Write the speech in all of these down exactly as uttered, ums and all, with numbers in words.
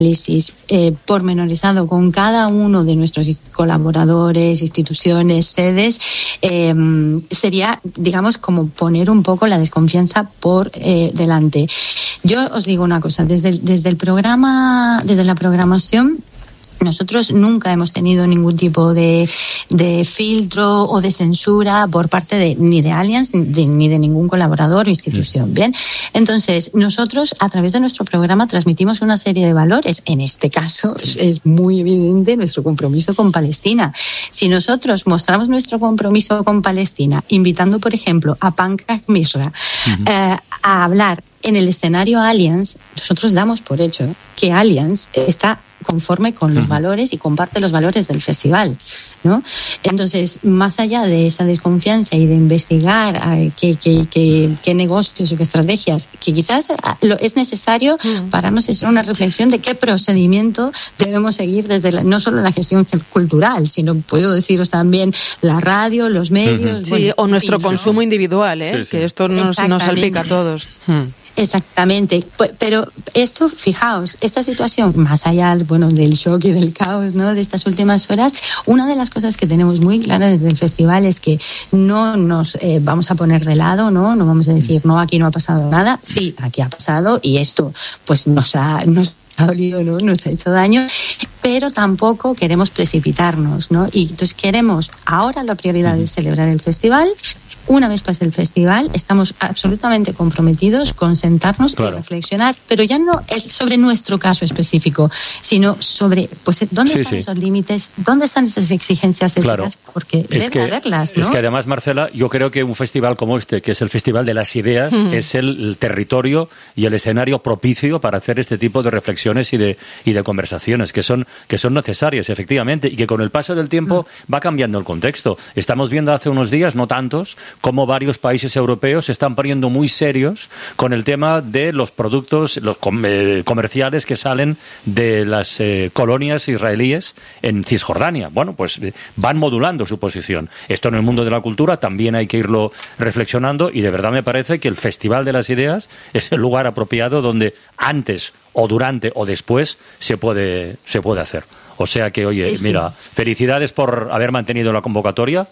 análisis eh, pormenorizado con cada uno de nuestros colaboradores, instituciones, sedes, eh, sería, digamos, como poner un poco la desconfianza por eh, delante. Yo os digo una cosa, desde el, desde el programa, desde la programación, nosotros nunca hemos tenido ningún tipo de, de filtro o de censura por parte de ni de Allianz ni de, ni de ningún colaborador o institución. Bien, entonces nosotros a través de nuestro programa transmitimos una serie de valores. En este caso es muy evidente nuestro compromiso con Palestina. Si nosotros mostramos nuestro compromiso con Palestina, invitando, por ejemplo, a Pankaj Mishra uh-huh. eh, a hablar en el escenario Allianz, nosotros damos por hecho que Allianz está conforme con los uh-huh. valores y comparte los valores del festival, ¿no? Entonces, más allá de esa desconfianza y de investigar eh, qué, qué, qué, qué negocios o qué estrategias, que quizás lo es necesario uh-huh. para nos hacer una reflexión de qué procedimiento debemos seguir desde la, no solo la gestión cultural, sino puedo deciros también la radio, los medios. Uh-huh. Bueno, sí, o nuestro fin, ¿no? consumo individual, ¿eh? Sí, sí. Que esto nos, nos salpica a todos. Hmm. Exactamente, pero esto, fijaos, esta situación, más allá, bueno, del shock y del caos, ¿no?, de estas últimas horas, una de las cosas que tenemos muy claras desde el festival es que no nos eh, vamos a poner de lado, ¿no? No vamos a decir, no, aquí no ha pasado nada. Sí, aquí ha pasado y esto, pues, nos ha, nos ha dolido, ¿no? Nos ha hecho daño, pero tampoco queremos precipitarnos, ¿no? Y entonces queremos, ahora la prioridad es celebrar el festival. Una vez pase el festival, estamos absolutamente comprometidos con sentarnos claro. y reflexionar, pero ya no sobre nuestro caso específico, sino sobre, pues, dónde sí, están sí. esos límites, dónde están esas exigencias éticas, claro. porque debe que, haberlas, ¿no? Es que además, Marcela, yo creo que un festival como este, que es el Festival de las Ideas, mm. es el, el territorio y el escenario propicio para hacer este tipo de reflexiones y de, y de conversaciones que son, que son necesarias, efectivamente, y que con el paso del tiempo mm. va cambiando el contexto. Estamos viendo hace unos días, no tantos, como varios países europeos se están poniendo muy serios con el tema de los productos los com- eh, comerciales que salen de las eh, colonias israelíes en Cisjordania. Bueno, pues eh, van modulando su posición. Esto en el mundo de la cultura también hay que irlo reflexionando y de verdad me parece que el Festival de las Ideas es el lugar apropiado donde antes o durante o después se puede, se puede hacer. O sea que, oye, sí. mira, felicidades por haber mantenido la convocatoria.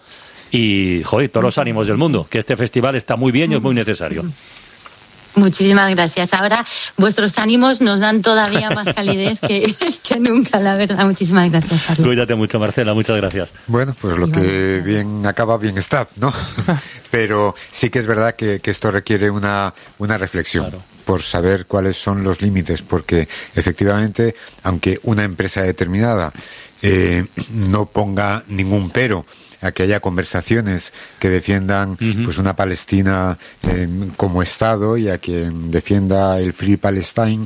Y, joder, todos los ánimos del mundo, que este festival está muy bien y es muy necesario. Muchísimas gracias. Ahora vuestros ánimos nos dan todavía más calidez que, que nunca, la verdad. Muchísimas gracias, Carlos. Cuídate mucho, Marcela, muchas gracias. Bueno, pues lo que bien acaba, bien está, ¿no? Pero sí que es verdad que, que esto requiere una, una reflexión. Claro. Por saber cuáles son los límites, porque efectivamente, aunque una empresa determinada eh, no ponga ningún pero a que haya conversaciones que defiendan uh-huh. pues una Palestina eh, como Estado y a quien defienda el Free Palestine,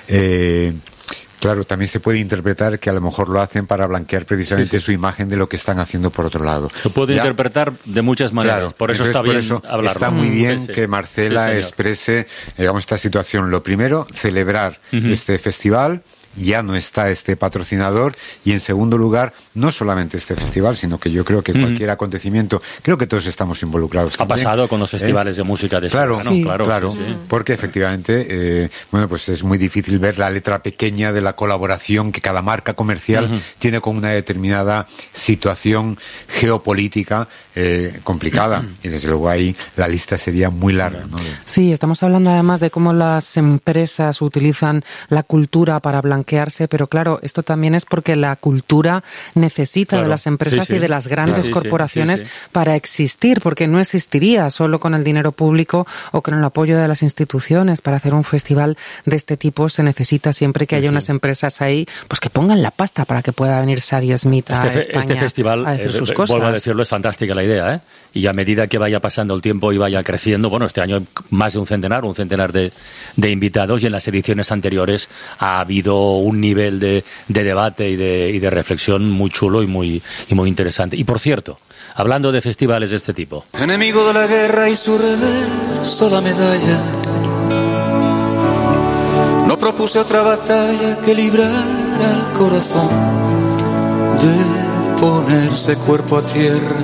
eh, claro, también se puede interpretar que a lo mejor lo hacen para blanquear precisamente sí, sí. su imagen de lo que están haciendo por otro lado. Se puede ¿Ya? interpretar de muchas maneras, claro, por eso está bien eso hablarlo. Está muy bien sí, que Marcela sí, exprese, digamos, esta situación. Lo primero, celebrar uh-huh. este festival. Ya no está este patrocinador y en segundo lugar no solamente este festival sino que yo creo que mm. cualquier acontecimiento, creo que todos estamos involucrados ha también. Pasado con los festivales ¿Eh? de música de claro, este sí. claro, claro sí, sí. porque efectivamente eh, bueno pues es muy difícil ver la letra pequeña de la colaboración que cada marca comercial uh-huh. tiene con una determinada situación geopolítica eh, complicada uh-huh. y desde luego ahí la lista sería muy larga, ¿no? Sí, estamos hablando además de cómo las empresas utilizan la cultura para blanquearse, pero claro, esto también es porque la cultura necesita claro. de las empresas sí, sí. y de las grandes sí, corporaciones sí, sí, sí. para existir, porque no existiría solo con el dinero público o con el apoyo de las instituciones. Para hacer un festival de este tipo se necesita siempre que haya sí, sí. unas empresas ahí pues que pongan la pasta para que pueda venir Sadie Smith a este fe, España este festival, a decir eh, sus cosas. Vuelvo a decirlo, es fantástica la idea, ¿eh? Y a medida que vaya pasando el tiempo y vaya creciendo, bueno, este año hay más de un centenar, un centenar de, de invitados y en las ediciones anteriores ha habido un nivel de, de debate y de, y de reflexión muy chulo y muy, y muy interesante. Y por cierto, hablando de festivales de este tipo. Enemigo de la guerra y su reverso la medalla. No propuse otra batalla que librar al corazón de ponerse cuerpo a tierra.